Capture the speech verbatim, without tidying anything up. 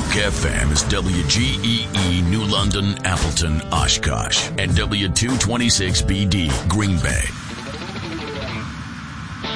F M is W G E E New London, Appleton, Oshkosh, and W two twenty-six B D Green Bay.